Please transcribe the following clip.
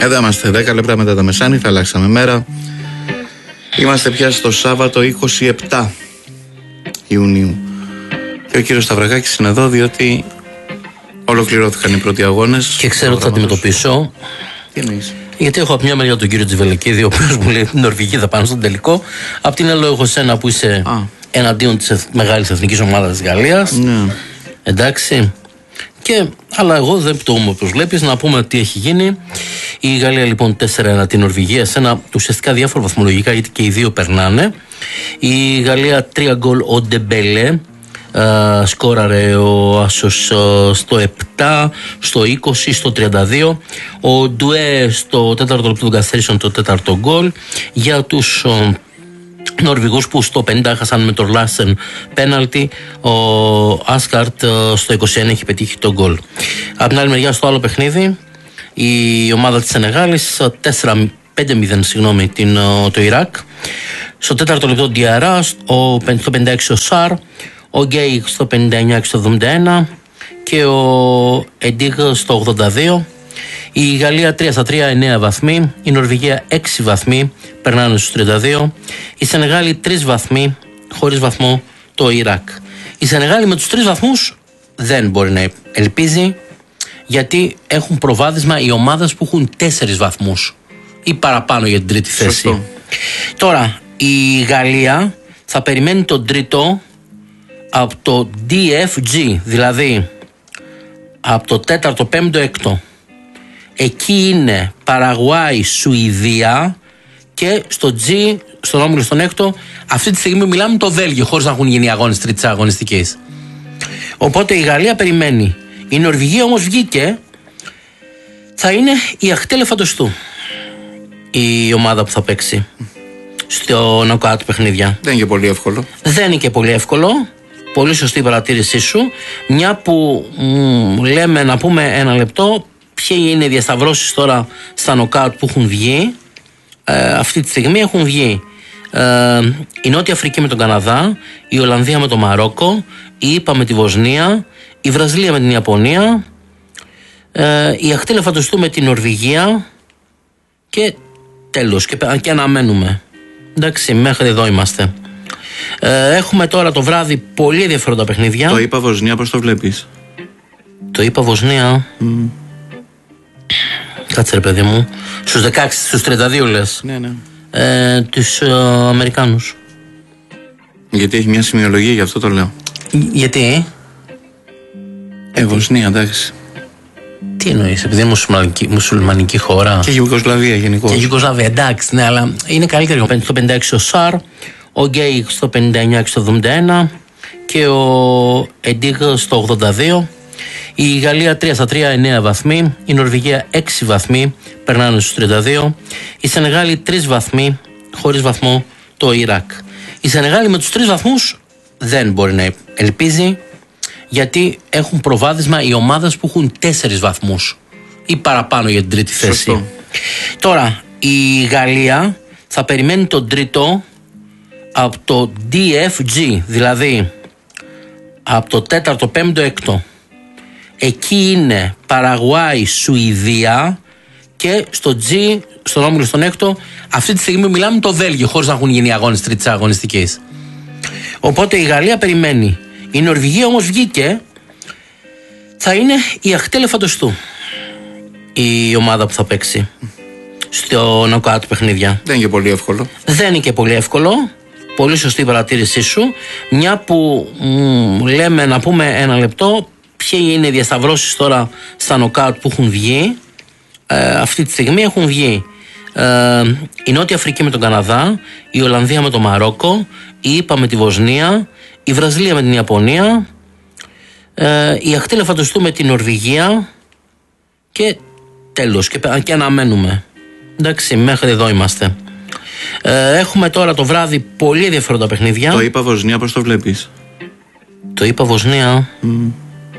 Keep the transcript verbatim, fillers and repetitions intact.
Εδώ είμαστε, δέκα λεπτά μετά τα μεσάνυχτα, αλλάξαμε μέρα. Είμαστε πια στο Σάββατο είκοσι επτά Ιουνίου. Και ο κύριος Σταυρακάκης είναι εδώ διότι ολοκληρώθηκαν οι πρώτοι αγώνες. Και ξέρω ότι θα αντιμετωπίσω. Τι εννοείς? Γιατί έχω από μια μεριά τον κύριο Τζιβελεκίδη, ο οποίος μου λέει ότι η Νορβηγία θα πάνε στον τελικό. Απ' την άλλη, έχω εσένα που είσαι Α. εναντίον της μεγάλης εθνικής ομάδας της Γαλλίας. Ναι. Εντάξει. Και, αλλά εγώ δεν πτωούμε όπως βλέπεις. Να πούμε τι έχει γίνει. Η Γαλλία λοιπόν τέσσερα ένα την Νορβηγία σε ένα ουσιαστικά διάφορο βαθμολογικά, γιατί και οι δύο περνάνε. Η Γαλλία τρία γκολ ο Ντεμπέλε. Uh, σκόραρε ο Άσος uh, στο επτά, στο είκοσι, στο τριάντα δύο. Ο Ντουέ στο τέταρτο λεπτό των καθαρίσεων το τέταρτο γκολ. Για τους uh, Νορβηγούς που στο πενήντα έχασαν με τον Λάσεν πέναλτι, ο Άσκαρτ uh, στο είκοσι ένα έχει πετύχει το γκολ. Από την άλλη μεριά, στο άλλο παιχνίδι, η ομάδα της Σενεγάλης τέσσερα πέντε μηδέν συγγνώμη, την, uh, το Ιράκ. Στο τέταρτο λεπτό Διαρά, στο πενήντα έξι ο Σάρ, ο Γκέι στο πενήντα εννιά και στο εβδομήντα ένα και ο Εντίγ στο ογδόντα δύο. Η Γαλλία τρία στα τρία, εννέα βαθμοί. Η Νορβηγία έξι βαθμοί, περνάνε στους τριάντα δύο. Η Σενεγάλη τρεις βαθμοί, χωρίς βαθμό το Ιράκ. Η Σενεγάλη με τους τρεις βαθμούς δεν μπορεί να ελπίζει, γιατί έχουν προβάδισμα οι ομάδες που έχουν τέσσερις βαθμούς ή παραπάνω για την τρίτη θέση. Σωστό. Τώρα η Γαλλία θα περιμένει τον τρίτο από το ντι εφ τζι, δηλαδή από το τέταρτο, πέμπτο, έκτο. Εκεί είναι Παραγουάη, Σουηδία, και στο G, στον όμιλο στον έκτο, αυτή τη στιγμή μιλάμε το Βέλγιο, χωρίς να έχουν γίνει αγώνες τρίτης αγωνιστικής. Οπότε η Γαλλία περιμένει. Η Νορβηγία όμως βγήκε, θα είναι η αχτέλε φαντοστού η ομάδα που θα παίξει στο νοκάουτ παιχνίδια. Δεν είναι και πολύ εύκολο. Δεν είναι και πολύ εύκολο. Πολύ σωστή η παρατήρησή σου. Μια που μ, λέμε να πούμε ένα λεπτό ποιοι είναι οι διασταυρώσεις τώρα στα νοκάουτ που έχουν βγει. Ε, αυτή τη στιγμή έχουν βγει ε, η Νότια Αφρική με τον Καναδά, η Ολλανδία με το Μαρόκο, η ΙΠΑ με τη Βοσνία, η Βραζιλία με την Ιαπωνία, ε, η αχτέλε φαντοστού με την Νορβηγία και τέλος. Και, και αναμένουμε. Εντάξει, μέχρι εδώ είμαστε. Ε, έχουμε τώρα το βράδυ πολύ ενδιαφέροντα παιχνίδια. Το είπα Βοσνία, πώς το βλέπεις? Το είπα Βοσνία. Mm. Κάτσε ρε παιδί μου. Στους δεκαέξι, στους τριάντα δύο λες. Ναι, ναι. Ε, τους ε, Αμερικάνους. Γιατί έχει μια σημειολογία, γι' αυτό το λέω. Γιατί? Ε, Βοσνία, εντάξει. Τι εννοείς, επειδή είναι μουσουλμανική, μουσουλμανική χώρα. Και Ιουγκοσλαβία γενικώς. Και Ιουγκοσλαβία, εντάξει, ναι, αλλά είναι καλύτερη. Στο πενήντα έξι ο Σάρ, ο Γκέι στο πενήντα εννιά και στο εβδομήντα ένα και ο Εντίγ στο ογδόντα δύο. Η Γαλλία τρία στα τρία, εννέα βαθμοί. Η Νορβηγία έξι βαθμοί, περνάνε στους τριάντα δύο. Η Σενεγάλη τρεις βαθμοί, χωρίς βαθμό το Ιράκ. Η Σενεγάλη με τους τρεις βαθμούς δεν μπορεί να ελπίζει, γιατί έχουν προβάδισμα οι ομάδες που έχουν τέσσερις βαθμούς ή παραπάνω για την τρίτη θέση. Σωστό. Τώρα η Γαλλία θα περιμένει τον τρίτο από το ντι εφ τζι, δηλαδή από το τέταρτο, πέμπτο, έκτο. Εκεί είναι Παραγουάη, Σουηδία, και στο G, στον όμιλο στον έκτο, αυτή τη στιγμή μιλάμε το Βέλγιο, χωρίς να έχουν γίνει αγώνες τρίτης αγωνιστικής. Οπότε η Γαλλία περιμένει. Η Νορβηγία όμως βγήκε, θα είναι η αχτέλε φαντοστού η ομάδα που θα παίξει στο νοκάουτ παιχνίδια. Δεν είναι και πολύ εύκολο. Δεν είναι και πολύ εύκολο. Πολύ σωστή η παρατήρησή σου. Μια που μ, λέμε να πούμε ένα λεπτό ποιοι είναι οι διασταυρώσεις τώρα στα νοκάουτ που έχουν βγει. Ε, αυτή τη στιγμή έχουν βγει ε, η Νότια Αφρική με τον Καναδά, η Ολλανδία με το Μαρόκο, η ΙΠΑ με τη Βοσνία, η Βραζιλία με την Ιαπωνία, ε, η αχτέλε φαντοστού με την Νορβηγία και τέλος. Και, και αναμένουμε. Εντάξει, μέχρι εδώ είμαστε. Ε, έχουμε τώρα το βράδυ πολύ ενδιαφέροντα παιχνίδια. Το είπα Βοσνία, πώς το βλέπεις? Το είπα Βοσνία. Mm.